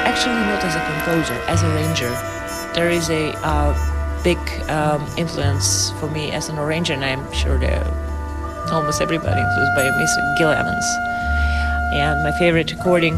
actually not as a composer, as a arranger. There is a big influence for me as an arranger, and I'm sure that almost everybody influenced by Mr. Gil Evans. And my favorite recording,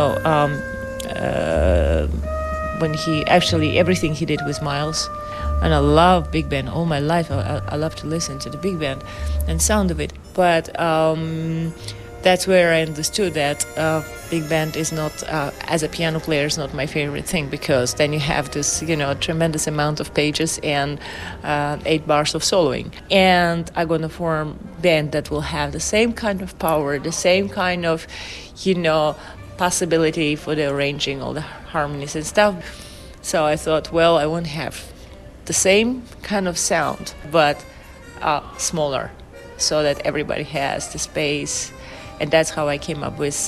when he actually, everything he did with Miles. And I love big band all my life. I love to listen to the big band and sound of it. But that's where I understood that big band is not, as a piano player, is not my favorite thing, because then you have this, tremendous amount of pages and 8 bars of soloing. And I'm going to form a band that will have the same kind of power, the same kind of, possibility for the arranging all the harmonies and stuff. So I thought, well, I won't have the same kind of sound, but smaller, so that everybody has the space. And that's how I came up with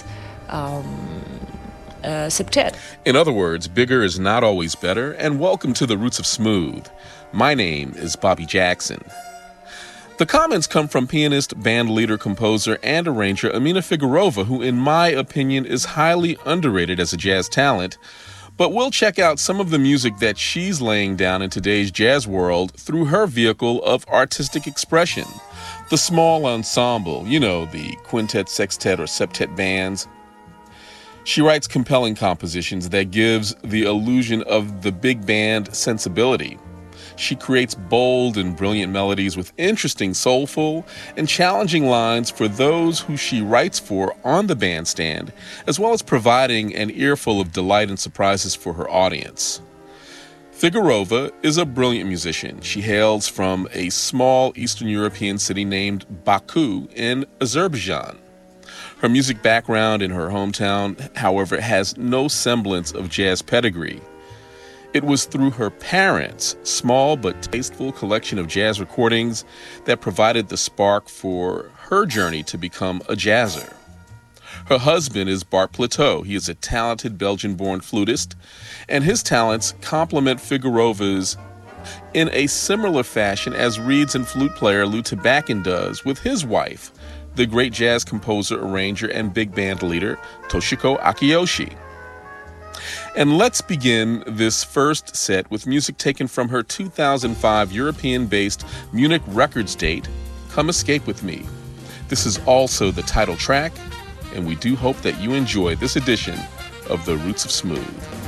Septet. In other words, bigger is not always better, and welcome to the Roots of Smooth. My name is Bobby Jackson. The comments come from pianist, band leader, composer, and arranger Amina Figueroa, who in my opinion is highly underrated as a jazz talent. But we'll check out some of the music that she's laying down in today's jazz world through her vehicle of artistic expression. The small ensemble, the quintet, sextet, or septet bands. She writes compelling compositions that gives the illusion of the big band sensibility. She creates bold and brilliant melodies with interesting, soulful, and challenging lines for those who she writes for on the bandstand, as well as providing an earful of delight and surprises for her audience. Figueroa is a brilliant musician. She hails from a small Eastern European city named Baku in Azerbaijan. Her music background in her hometown, however, has no semblance of jazz pedigree. It was through her parents' small but tasteful collection of jazz recordings that provided the spark for her journey to become a jazzer. Her husband is Bart Plateau. He is a talented Belgian-born flutist, and his talents complement Figueroa's in a similar fashion as reeds and flute player Lou Tabakin does with his wife, the great jazz composer, arranger, and big band leader, Toshiko Akiyoshi. And let's begin this first set with music taken from her 2005 European-based Munich Records date, Come Escape With Me. This is also the title track, and we do hope that you enjoy this edition of The Roots of Smooth.